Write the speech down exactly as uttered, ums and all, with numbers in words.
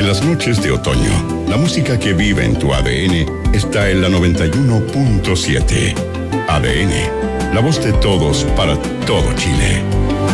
las noches de otoño, la música que vive en tu A D N está en la noventa y uno punto siete. A D N, la voz de todos para todo Chile.